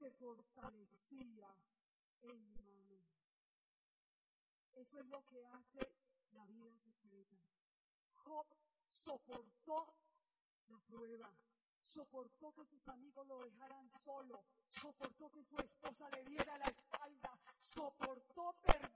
se fortalecía en mi mano. Eso es lo que hace la vida secreta. Job soportó la prueba, soportó que sus amigos lo dejaran solo, soportó que su esposa le diera la espalda, soportó perder